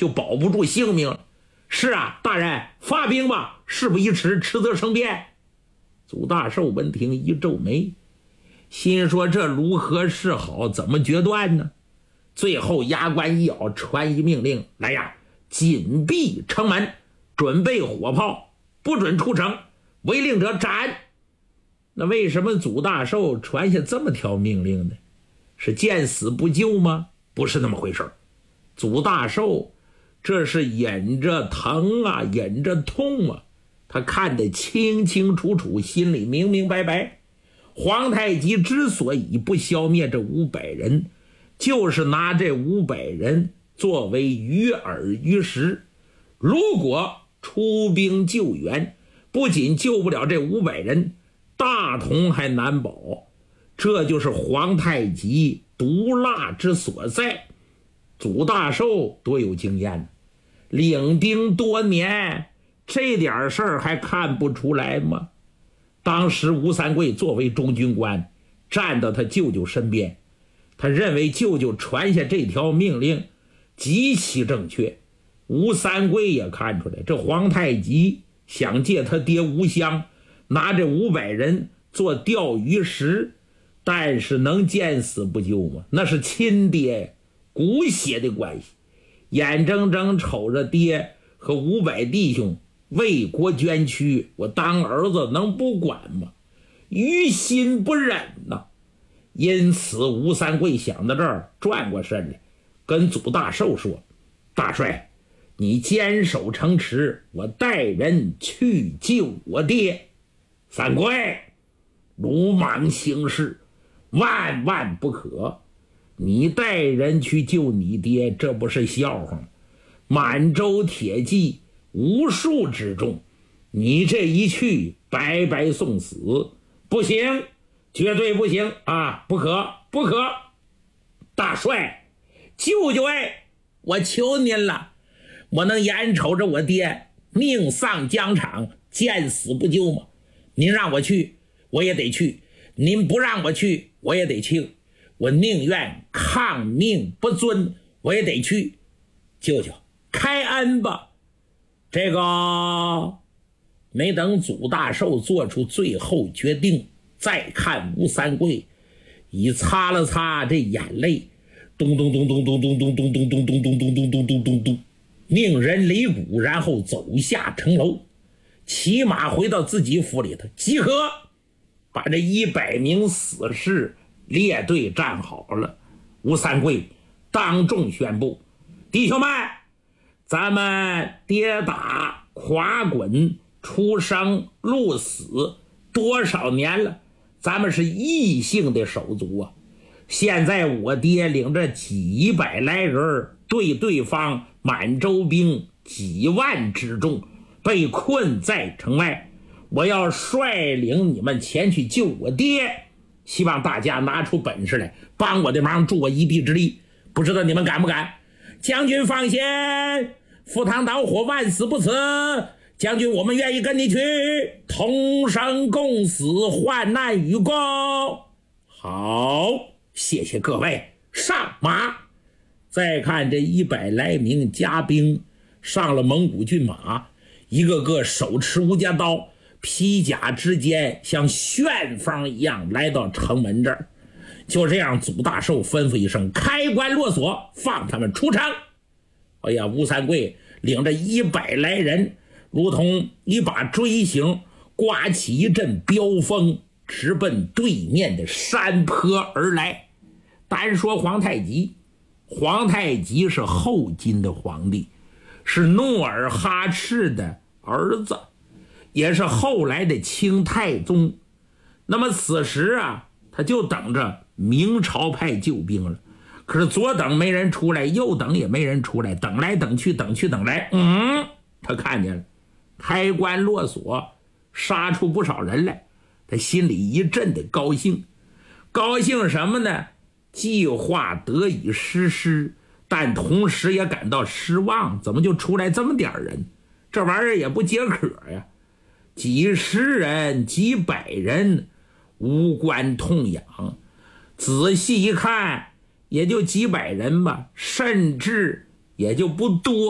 就保不住性命了。是啊，大人，发兵吧，事不宜迟，迟则生变。祖大寿闻听一皱眉，心说这如何是好，怎么决断呢？最后牙关一咬，传一命令，来呀，紧闭城门，准备火炮，不准出城，违令者斩。那为什么祖大寿传下这么条命令呢？是见死不救吗？不是那么回事。祖大寿这是忍着疼啊，忍着痛啊，他看得清清楚楚，心里明明白白。皇太极之所以不消灭这500人，就是拿这500人作为鱼饵鱼食。如果出兵救援，不仅救不了这500人，大同还难保。这就是皇太极毒辣之所在。祖大寿多有经验，领兵多年，这点事儿还看不出来吗？当时吴三桂作为中军官，站到他舅舅身边，他认为舅舅传下这条命令极其正确。吴三桂也看出来，这皇太极想借他爹吴襄拿这500人做钓鱼食，但是能见死不救吗？那是亲爹骨血的关系，眼睁睁瞅着爹和500弟兄为国捐躯，我当儿子能不管吗？于心不忍呐。因此吴三桂想到这儿，转过身来跟祖大寿说，大帅，你坚守城池，我带人去救我爹。三桂，鲁莽行事，万万不可。你带人去救你爹，这不是笑话吗？满洲铁骑无数之众，你这一去白白送死，不行，绝对不行啊！不可，不可！大帅，舅舅哎，我求您了，我能眼瞅着我爹命丧疆场，见死不救吗？您让我去，我也得去；您不让我去，我也得去。我宁愿抗命不遵，我也得去。舅舅，开恩吧。这个没等祖大寿做出最后决定，再看吴三桂已擦了擦这眼泪，咚咚咚咚咚咚咚咚咚咚咚咚咚咚咚咚咚咚，命人擂鼓，然后走下城楼，骑马回到自己府里头集合，把这100名死士列队站好了。吴三桂当众宣布，弟兄们，咱们跌打垮滚出生入死多少年了，咱们是异姓的手足啊。现在我爹领着几百来人对对方满洲兵几万之众，被困在城外，我要率领你们前去救我爹，希望大家拿出本事来帮我的忙，助我一臂之力，不知道你们敢不敢？将军放心，赴汤蹈火，万死不辞。将军，我们愿意跟你去，同生共死，患难与共。好，谢谢各位，上马。再看这100来名家兵上了蒙古骏马，一个个手持无间刀，披甲之间像旋风一样来到城门这儿。就这样，祖大寿吩咐一声，开关落锁，放他们出城。哎呀，吴三桂领着100来人，如同一把锥形，刮起一阵飙风，直奔对面的山坡而来。单说皇太极，皇太极是后金的皇帝，是努尔哈赤的儿子，也是后来的清太宗。那么此时啊，他就等着明朝派救兵了。可是左等没人出来，右等也没人出来，等来等去，等去等来，他看见了，开关落锁，杀出不少人来。他心里一阵的高兴。高兴什么呢？计划得以实施，但同时也感到失望，怎么就出来这么点人？这玩意儿也不解渴呀！几十人几百人，无关痛痒，仔细一看也就几百人吧，甚至也就不多。